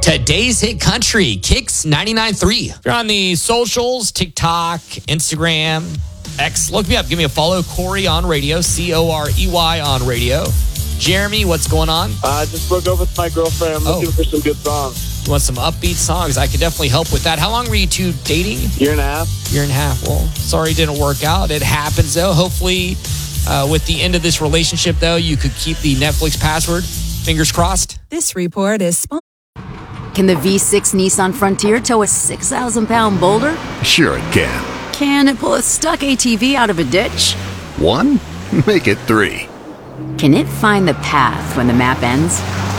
Today's hit country, Kicks 99.3. If you're on the socials, TikTok, Instagram, X, look me up. Give me a follow. Corey on radio, Corey on radio. Jeremy, what's going on? I just broke up with my girlfriend. I'm looking for some good songs. You want some upbeat songs? I could definitely help with that. How long were you two dating? Year and a half. Year and a half. Well, sorry it didn't work out. It happens, though. Hopefully, with the end of this relationship, though, you could keep the Netflix password. Fingers crossed. This report is sponsored. Can the V6 Nissan Frontier tow a 6,000-pound boulder? Sure it can. Can it pull a stuck ATV out of a ditch? 1? Make it 3. Can it find the path when the map ends?